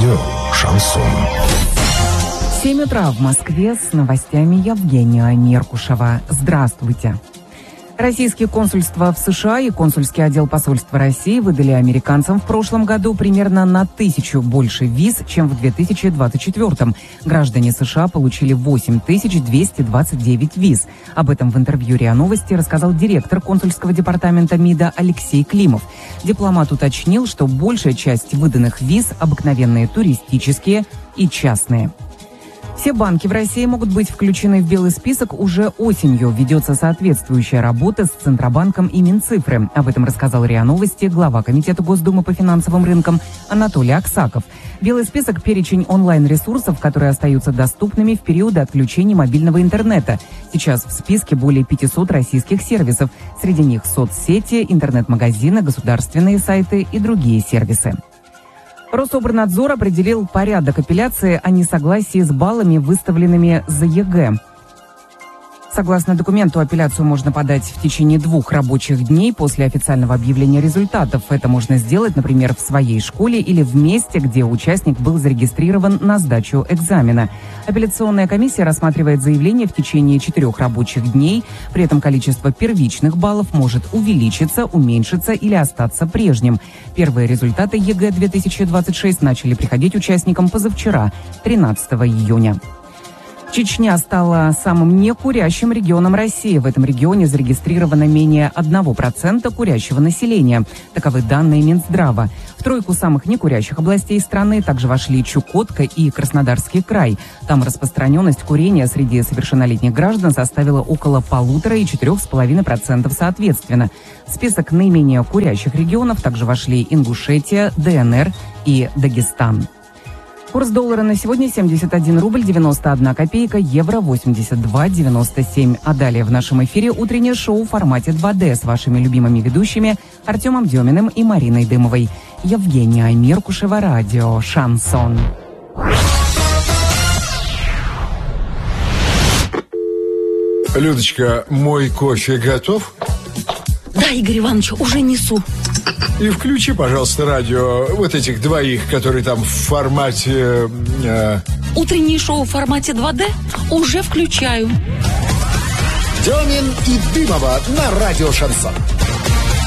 Радио «Шансон». 7 утра в Москве с новостями Евгения Меркушева. Здравствуйте. Российские консульства в США и консульский отдел посольства России выдали американцам в прошлом году примерно на 1000 больше виз, чем в 2024. Граждане США получили 8229 виз. Об этом в интервью РИА Новости рассказал директор консульского департамента МИДа Алексей Климов. Дипломат уточнил, что большая часть выданных виз – обыкновенные туристические и частные. Все банки в России могут быть включены в белый список уже осенью. Ведется соответствующая работа с Центробанком и Минцифры. Об этом рассказал РИА Новости глава Комитета Госдумы по финансовым рынкам Анатолий Аксаков. Белый список – перечень онлайн-ресурсов, которые остаются доступными в периоды отключения мобильного интернета. Сейчас в списке более 500 российских сервисов. Среди них соцсети, интернет-магазины, государственные сайты и другие сервисы. Рособорнадзор определил порядок апелляции о несогласии с баллами, выставленными за ЕГЭ. Согласно документу, апелляцию можно подать в течение 2 рабочих дней после официального объявления результатов. Это можно сделать, например, в своей школе или в месте, где участник был зарегистрирован на сдачу экзамена. Апелляционная комиссия рассматривает заявление в течение 4 рабочих дней. При этом количество первичных баллов может увеличиться, уменьшиться или остаться прежним. Первые результаты ЕГЭ 2026 начали приходить участникам позавчера, 13 июня. Чечня стала самым некурящим регионом России. В этом регионе зарегистрировано менее 1% курящего населения. Таковы данные Минздрава. В тройку самых некурящих областей страны также вошли Чукотка и Краснодарский край. Там распространенность курения среди совершеннолетних граждан составила около 1,5 и 4,5% соответственно. В список наименее курящих регионов также вошли Ингушетия, ДНР и Дагестан. Курс доллара на сегодня 71 рубль 91 копейка, евро 82,97. А далее в нашем эфире утреннее шоу в формате 2D с вашими любимыми ведущими Артемом Деминым и Мариной Дымовой. Евгения Меркушева, радио «Шансон». Людочка, мой кофе готов? Да, Игорь Иванович, уже несу. И включи, пожалуйста, радио вот этих двоих, которые там в формате... Утреннее шоу в формате 2D уже включаю. Демин и Дымова на радио «Шансон».